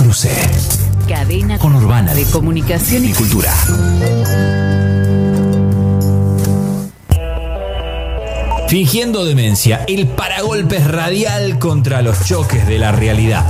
cruce. Cadena Conurbana de comunicación y cultura. Fingiendo demencia, el paragolpes radial contra los choques de la realidad.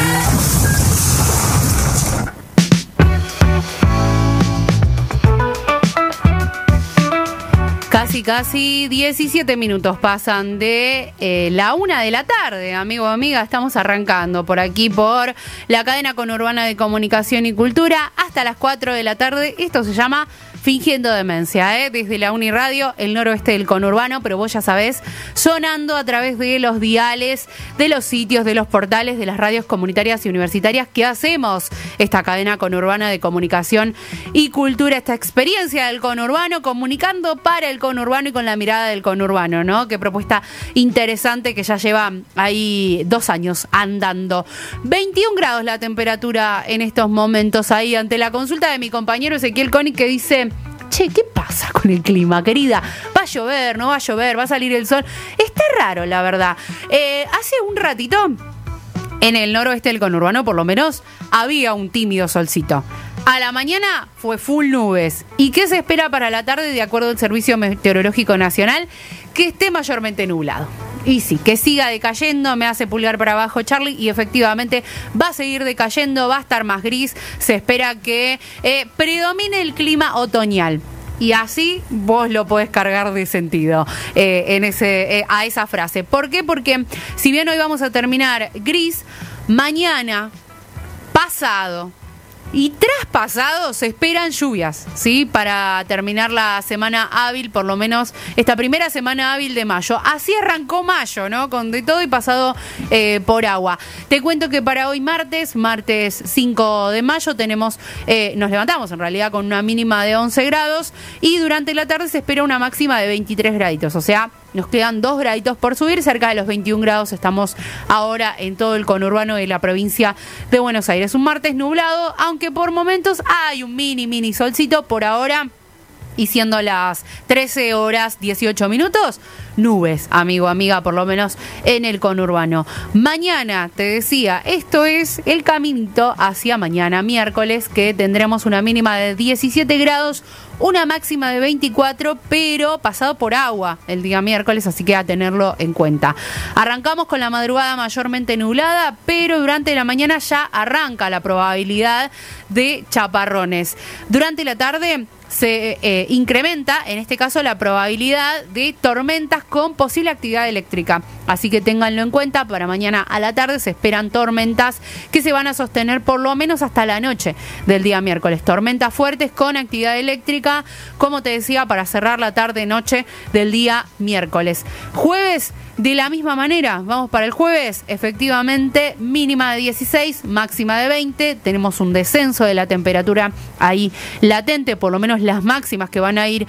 Casi 17 minutos pasan de la 1 de la tarde, amigo o amiga. Estamos arrancando por aquí, por la cadena conurbana de comunicación y cultura, hasta las 4 de la tarde. Esto se llama Fingiendo Demencia, desde la Uniradio, el noroeste del conurbano, pero vos ya sabés, sonando a través de los diales, de los sitios, de los portales, de las radios comunitarias y universitarias que hacemos esta cadena conurbana de comunicación y cultura, esta experiencia del conurbano, comunicando para el conurbano y con la mirada del conurbano, ¿no? Qué propuesta interesante que ya lleva ahí 2 años andando. 21 grados la temperatura en estos momentos ahí, ante la consulta de mi compañero Ezequiel Koenig, que dice: che, ¿qué pasa con el clima, querida? ¿Va a llover? ¿No va a llover? ¿Va a salir el sol? Está raro, la verdad. Hace un ratito, en el noroeste del conurbano, por lo menos, había un tímido solcito. A la mañana fue full nubes. ¿Y qué se espera para la tarde, de acuerdo al Servicio Meteorológico Nacional? Que esté mayormente nublado. Y sí, que siga decayendo, me hace pulgar para abajo Charlie, y efectivamente va a seguir decayendo, va a estar más gris, se espera que predomine el clima otoñal. Y así vos lo podés cargar de sentido a esa frase. ¿Por qué? Porque si bien hoy vamos a terminar gris, mañana, pasado y traspasado se esperan lluvias, ¿sí? Para terminar la semana hábil, por lo menos esta primera semana hábil de mayo. Así arrancó mayo, ¿no? Con de todo y pasado por agua. Te cuento que para hoy martes 5 de mayo, nos levantamos en realidad con una mínima de 11 grados y durante la tarde se espera una máxima de 23 graditos, o sea, nos quedan 2 graditos por subir, cerca de los 21 grados estamos ahora en todo el conurbano de la provincia de Buenos Aires. Un martes nublado, aunque por momentos hay un mini solcito por ahora. Y siendo las 13 horas 18 minutos, nubes, amigo, amiga, por lo menos en el conurbano. Mañana, te decía, esto es el caminito hacia mañana, miércoles, que tendremos una mínima de 17 grados, una máxima de 24, pero pasado por agua el día miércoles, así que a tenerlo en cuenta. Arrancamos con la madrugada mayormente nublada, pero durante la mañana ya arranca la probabilidad de chaparrones. Durante la tarde se incrementa, en este caso, la probabilidad de tormentas con posible actividad eléctrica. Así que ténganlo en cuenta, para mañana a la tarde se esperan tormentas que se van a sostener por lo menos hasta la noche del día miércoles. Tormentas fuertes con actividad eléctrica, como te decía, para cerrar la tarde-noche del día miércoles. Jueves, de la misma manera, vamos para el jueves, efectivamente, mínima de 16, máxima de 20. Tenemos un descenso de la temperatura ahí latente, por lo menos las máximas que van a ir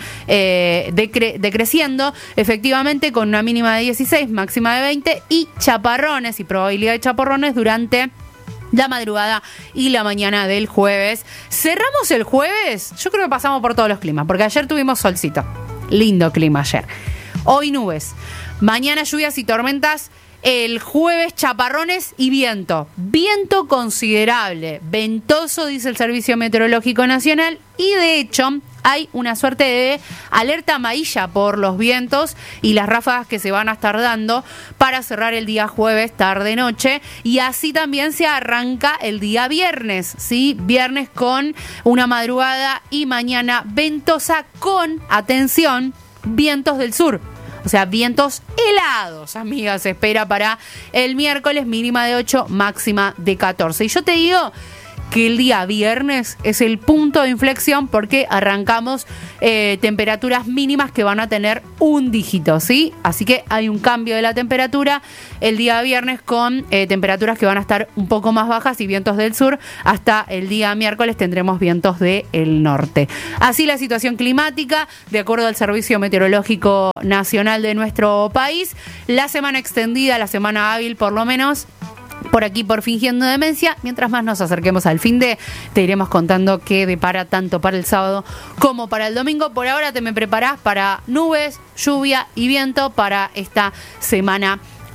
decreciendo, efectivamente, con una mínima de 16, máxima de 20, y chaparrones y probabilidad de chaparrones durante la madrugada y la mañana del jueves. Cerramos el jueves, yo creo que pasamos por todos los climas, porque ayer tuvimos solcito, lindo clima ayer. Hoy nubes, mañana lluvias y tormentas. El jueves chaparrones y viento considerable, ventoso, dice el Servicio Meteorológico Nacional, y de hecho hay una suerte de alerta amarilla por los vientos y las ráfagas que se van a estar dando para cerrar el día jueves tarde-noche, y así también se arranca el día viernes, ¿sí? Viernes con una madrugada y mañana ventosa con, atención, vientos del sur. O sea, vientos helados, amigas, se espera para el miércoles, mínima de 8, máxima de 14. Y yo te digo que el día viernes es el punto de inflexión, porque arrancamos temperaturas mínimas que van a tener un dígito, ¿sí? Así que hay un cambio de la temperatura el día viernes con temperaturas que van a estar un poco más bajas y vientos del sur. Hasta el día miércoles tendremos vientos del norte. Así la situación climática, de acuerdo al Servicio Meteorológico Nacional de nuestro país. La semana extendida, la semana hábil por lo menos, por aquí por Fingiendo Demencia. Mientras más nos acerquemos al fin de, te iremos contando qué depara tanto para el sábado como para el domingo. Por ahora te me preparás para nubes, lluvia y viento para esta semana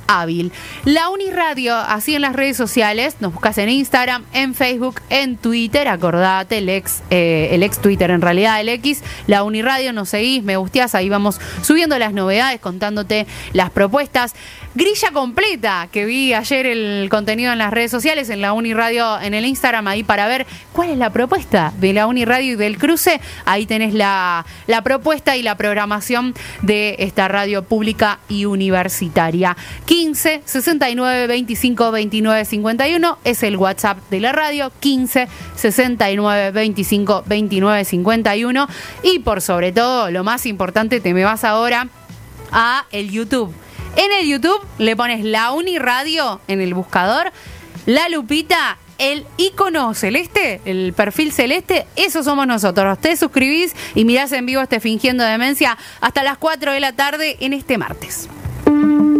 hábil. La Uniradio, así en las redes sociales, nos buscas en Instagram, en Facebook, en Twitter, acordate, el ex Twitter, en realidad el X, La Uniradio, nos seguís, me gusteás, ahí vamos subiendo las novedades, contándote las propuestas. Grilla completa, que vi ayer el contenido en las redes sociales, en La Uniradio, en el Instagram, ahí para ver cuál es la propuesta de La Uniradio y del cruce. Ahí tenés la propuesta y la programación de esta radio pública y universitaria. 15 69 25 29 51 es el WhatsApp de la radio. 15 69 25 29 51. Y por sobre todo, lo más importante, te me vas ahora a el YouTube. En el YouTube le pones La Uniradio en el buscador, la lupita, el icono celeste, el perfil celeste, eso somos nosotros. Te suscribís y mirás en vivo este Fingiendo Demencia hasta las 4 de la tarde en este martes.